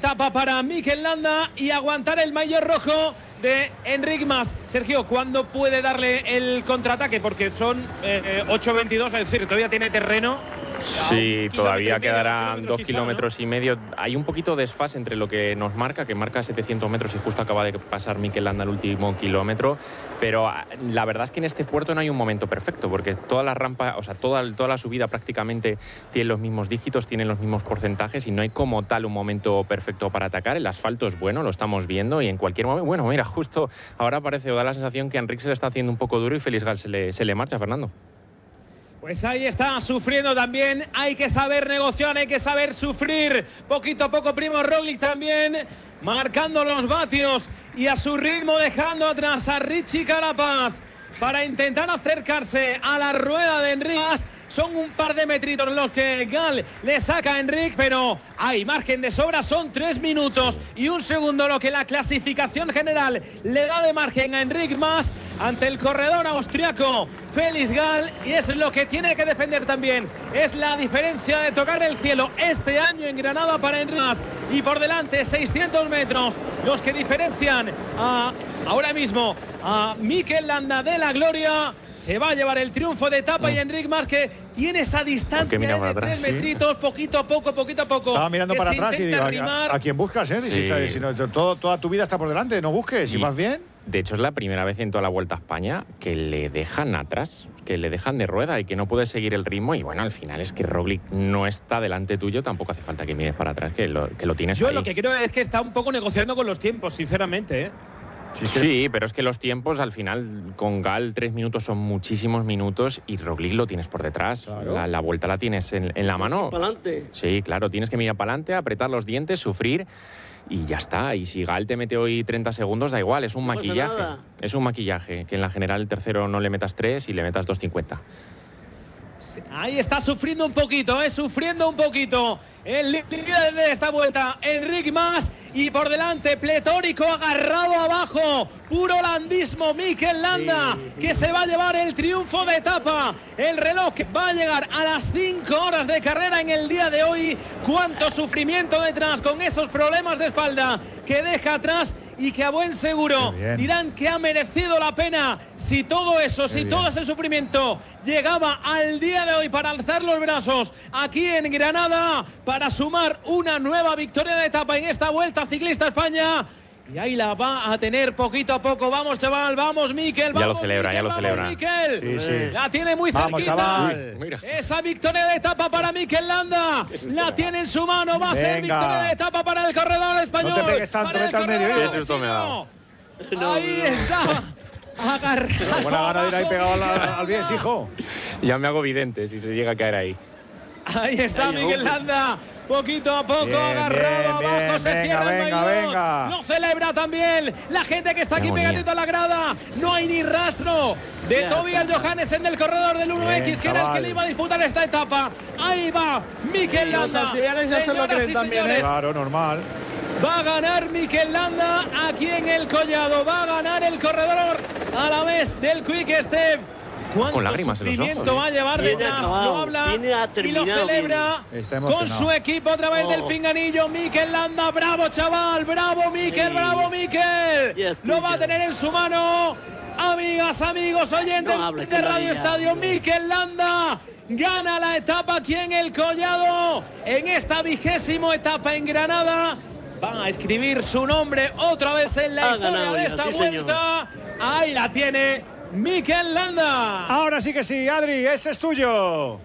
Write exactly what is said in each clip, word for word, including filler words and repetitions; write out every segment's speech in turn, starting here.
etapa para Mikel Landa y aguantar el maillot rojo de Enric Mas. Sergio, ¿cuándo puede darle el contraataque? Porque son eh, ocho veintidós, es decir, todavía tiene terreno. Sí, todavía quedarán dos quizá, kilómetros ¿no? y medio. Hay un poquito de desfase entre lo que nos marca, que marca setecientos metros y justo acaba de pasar Mikel Landa el último kilómetro. Pero la verdad es que en este puerto no hay un momento perfecto, porque todas las rampas, o sea, toda, toda la subida prácticamente tiene los mismos dígitos, tienen los mismos porcentajes y no hay como tal un momento perfecto para atacar. El asfalto es bueno, lo estamos viendo y en cualquier momento, bueno, mira, justo ahora parece o da la sensación que a Enric se le está haciendo un poco duro y Félix Gall se le, se le marcha, Fernando. Pues ahí está, sufriendo también. Hay que saber negociar, hay que saber sufrir. Poquito a poco Primož Roglič también, marcando los vatios y a su ritmo dejando atrás a Richie Carapaz para intentar acercarse a la rueda de Enric Mas. Son un par de metritos los que Gall le saca a Enric, pero hay margen de sobra, son tres minutos y un segundo lo que la clasificación general le da de margen a Enric Mas ante el corredor austriaco Félix Gall, y es lo que tiene que defender también, es la diferencia de tocar el cielo este año en Granada para Enric Mas, y por delante seiscientos metros los que diferencian a, ahora mismo a Mikel Landa de la gloria. Se va a llevar el triunfo de etapa mm. y Enric Mas, que tiene esa distancia de tres metritos, ¿sí? poquito a poco, poquito a poco. Estaba mirando para atrás y digo, a, a quién buscas, ¿eh? Sí. Si, está, si no, todo, toda tu vida está por delante, no busques, si vas bien. De hecho, es la primera vez en toda la Vuelta a España que le dejan atrás, que le dejan de rueda y que no puede seguir el ritmo. Y bueno, al final es que Roglič no está delante tuyo, tampoco hace falta que mires para atrás, que lo, que lo tienes Yo ahí. Lo que creo es que está un poco negociando con los tiempos, sinceramente, ¿eh? Sí, sí, pero es que los tiempos al final con Gall tres minutos son muchísimos minutos y Roglič lo tienes por detrás. Claro. La, la vuelta la tienes en, en la mano. Para adelante. Sí, claro, tienes que mirar para adelante, apretar los dientes, sufrir y ya está. Y si Gall te mete hoy treinta segundos, da igual, es un no maquillaje. Es un maquillaje, que en la general el tercero no le metas tres y le metas dos cincuenta. Ahí está sufriendo un poquito, ¿eh? Sufriendo un poquito. El líder de esta vuelta, Enric Mas, y por delante, pletórico, agarrado abajo, puro holandismo, Mikel Landa, sí, sí, que se va a llevar el triunfo de etapa. El reloj va a llegar a las cinco horas de carrera en el día de hoy. Cuánto sufrimiento detrás con esos problemas de espalda que deja atrás y que a buen seguro dirán que ha merecido la pena si todo eso, Qué si bien. todo ese sufrimiento llegaba al día de hoy para alzar los brazos aquí en Granada, para sumar una nueva victoria de etapa en esta Vuelta Ciclista España. Y ahí la va a tener poquito a poco. Vamos, chaval, vamos, Mikel. Vamos, ya lo celebra, Mikel, ya lo vamos, celebra. Mikel. Sí, sí. La tiene muy vamos, cerquita. Chaval. Uy, mira. Esa victoria de etapa para Mikel Landa. La tiene en su mano. Va a ser Venga. victoria de etapa para el corredor español. No te pegues tanto, para el vete al medio. corredor Qué susto me ha dado. no, Ahí no. está. Agarrado. Buena gana de ir ahí pegado al, al bies, hijo. Ya me hago vidente si se llega a caer ahí. Ahí está Ay, Mikel Landa. Poquito a poco, Bien, agarrado bien, abajo, bien, se venga, cierra el venga, maillot. venga. Lo celebra también la gente que está Qué aquí agonía. pegadito a la grada. No hay ni rastro de Ya Tobias está. Johannessen del corredor del uno equis, Bien, que era el que chaval. le iba a disputar esta etapa. Ahí va Mikel Los Landa. auxiliares ya se lo Señoras creen y también, señores, ¿eh? Claro, normal. va a ganar Mikel Landa aquí en el Collado. Va a ganar el corredor a la vez del Quick Step. ¿Cuánto Con lágrimas en los ojos, sufrimiento va a llevar Viene detrás? acabado, Lo habla viene a y lo terminado, celebra Está con emocionado. su equipo a través Oh. del pinganillo. Mikel Landa, bravo chaval, bravo Mikel, Sí. bravo Mikel. Ya es Lo va a tuyo. tener en su mano. Amigas, amigos, oyentes No hables, de que Radio nadie Estadio, hable. Mikel Landa gana la etapa aquí en el Collado, en esta vigésima etapa en Granada. Va a escribir su nombre otra vez en la Ha historia ganado de ya, esta sí, señor. vuelta. Ahí la tiene Mikel Landa. Ahora sí que sí, Adri, ese es tuyo.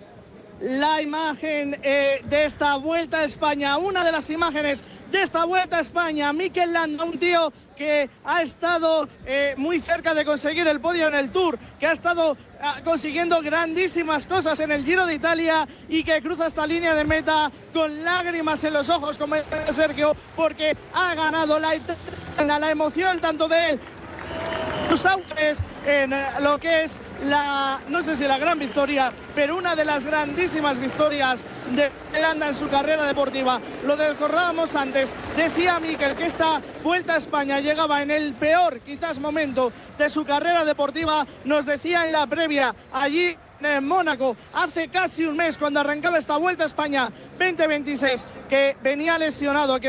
La imagen eh, de esta Vuelta a España, una de las imágenes de esta Vuelta a España, Mikel Landa, un tío que ha estado eh, muy cerca de conseguir el podio en el Tour, que ha estado ah, consiguiendo grandísimas cosas en el Giro de Italia y que cruza esta línea de meta con lágrimas en los ojos, como dice Sergio, porque ha ganado la, la emoción tanto de él, sus autores, en eh, lo que es la, no sé si la gran victoria, pero una de las grandísimas victorias de Landa en su carrera deportiva. Lo recordábamos antes, decía Mikel que esta Vuelta a España llegaba en el peor quizás momento de su carrera deportiva. Nos decía en la previa allí en Mónaco hace casi un mes, cuando arrancaba esta Vuelta a España veinte veintiséis, que venía lesionado, que